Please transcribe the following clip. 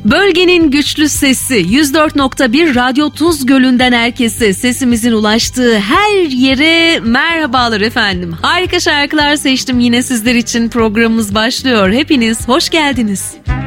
Bölgenin güçlü sesi 104.1 Radyo Tuz Gölü'nden herkese, sesimizin ulaştığı her yere merhabalar efendim. Harika şarkılar seçtim yine sizler için, programımız başlıyor. Hepiniz hoş geldiniz.